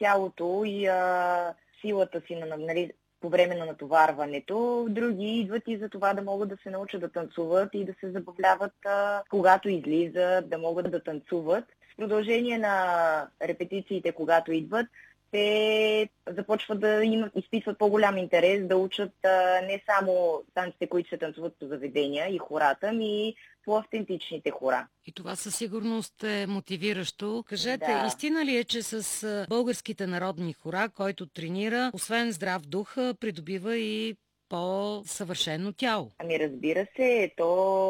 тялото и силата си нали, по време на натоварването. Други идват и за това да могат да се научат да танцуват и да се забавляват, когато излизат, да могат да танцуват. В продължение на репетициите, когато идват, те започват да изпитват по-голям интерес, да учат не само танците, които се танцуват по заведения и хората, ми по автентичните хора. И това със сигурност е мотивиращо. Кажете, Да. истина ли е, че с българските народни хора, който тренира, освен здрав дух, придобива и по-съвършено тяло? Ами разбира се, то